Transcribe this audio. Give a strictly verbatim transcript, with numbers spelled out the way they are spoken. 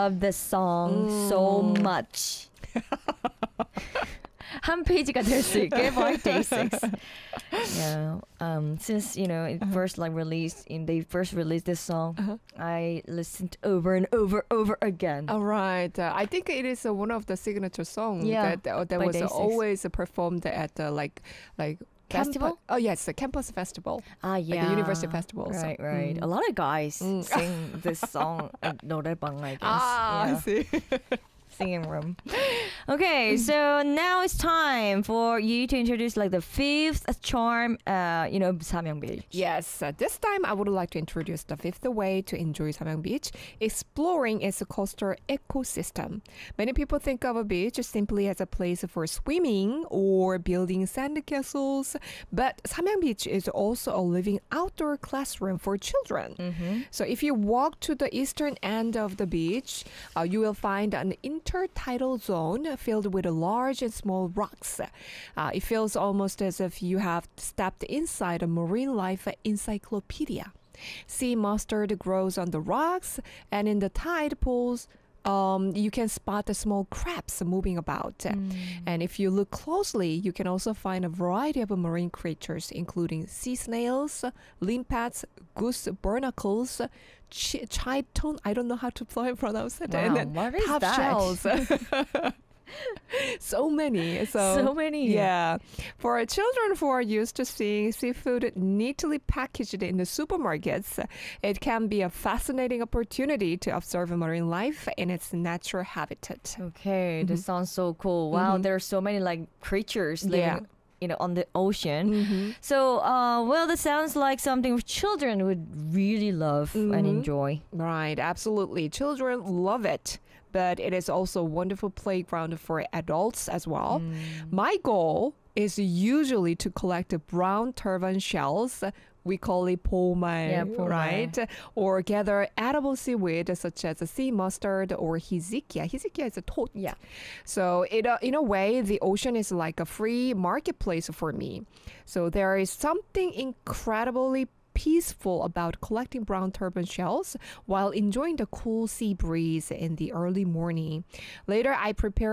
love this song mm. so much. 한 페이지가 될 수 있게 by day six. Yeah. Um, since you know it uh-huh. first like released, in they first released this song, uh-huh. I listened over and over over again. All right. Uh, I think it is uh, one of the signature songs yeah, that uh, that was uh, always uh, performed at uh, like like. Festival? Camp- oh yes, the campus festival. Ah yeah, like the university festival. Right, so. right. Mm. A lot of guys mm. sing this song at 노래방, I guess. Ah, yeah. I see. Singing room. Okay, so now it's time for you to introduce like the fifth charm, uh, you know, Samyang Beach. Yes, uh, this time I would like to introduce the fifth way to enjoy Samyang Beach, exploring its coastal ecosystem. Many people think of a beach simply as a place for swimming or building sand castles, but Samyang Beach is also a living outdoor classroom for children. Mm-hmm. So if you walk to the eastern end of the beach, uh, you will find an intertidal zone filled with large and small rocks. Uh, it feels almost as if you have stepped inside a marine life encyclopedia. Sea mustard grows on the rocks, and in the tide pools, Um, you can spot the small crabs moving about. Mm. And if you look closely, you can also find a variety of marine creatures, including sea snails, limpets, goose barnacles, ch- chiton, I don't know how to pronounce it, wow, and then what is top that? shells. So many. So, so many. Yeah. For children who are used to seeing seafood neatly packaged in the supermarkets, it can be a fascinating opportunity to observe marine life in its natural habitat. Okay, Mm-hmm. this sounds so cool. Wow, mm-hmm. there are so many like creatures living yeah. you know, on the ocean. Mm-hmm. So, uh, well, this sounds like something children would really love mm-hmm. and enjoy. Right, absolutely. Children love it. But it is also a wonderful playground for adults as well. Mm. My goal is usually to collect brown turban shells. We call it pomai, yeah, pomai. right? Or gather edible seaweed such as sea mustard or hizikia. Hizikia is a tot. Yeah. So it, uh, in a way, the ocean is like a free marketplace for me. So there is something incredibly peaceful about collecting brown turban shells while enjoying the cool sea breeze in the early morning. Later, I prepare